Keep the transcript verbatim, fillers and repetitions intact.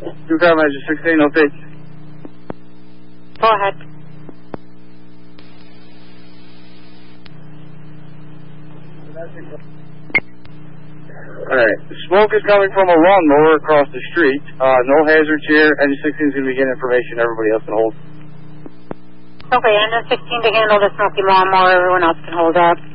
Two car manager sixteen, no pitch. Go ahead. Alright, the smoke is coming from a lawnmower across the street. Uh, no hazards here. Engine sixteen is going to be getting information everybody else can hold. Okay, Engine sixteen to handle the smoky lawnmower. Everyone else can hold up.